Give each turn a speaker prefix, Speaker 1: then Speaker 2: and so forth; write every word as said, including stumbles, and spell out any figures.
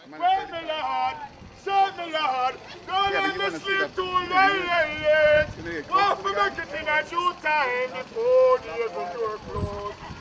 Speaker 1: Wait me, Lord. Shout me, Lord. Don't let me sleep too late. Want to make it in a due time before the able door close.